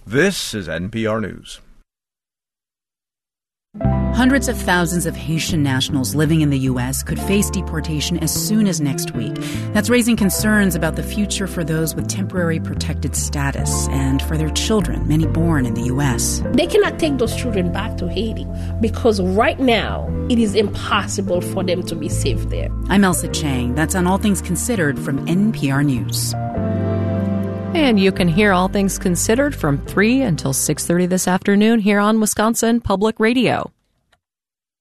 This is NPR News. Hundreds of thousands of Haitian nationals living in the U.S. could face deportation as soon as next week. That's raising concerns about the future for those with temporary protected status and for their children, many born in the U.S. They cannot take those children back to Haiti because right now it is impossible for them to be safe there. I'm Elsa Chang. That's on All Things Considered from NPR News. And you can hear All Things Considered from 3 until 6:30 this afternoon here on Wisconsin Public Radio.